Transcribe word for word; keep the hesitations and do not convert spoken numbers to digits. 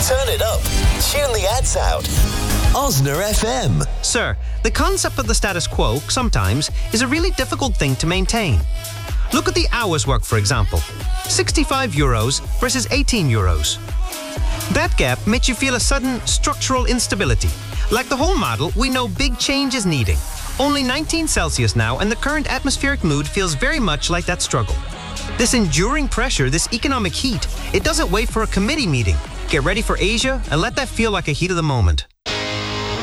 Turn it up. Tune the ads out. Osner F M. Sir, the concept of the status quo, sometimes, is a really difficult thing to maintain. Look at the hours work, for example. sixty-five euros versus eighteen euros. That gap makes you feel a sudden structural instability. Like the whole model, we know big change is needing. Only nineteen Celsius now, and the current atmospheric mood feels very much like that struggle. This enduring pressure, this economic heat, it doesn't wait for a committee meeting. Get ready for Asia and let that feel like a heat of the moment.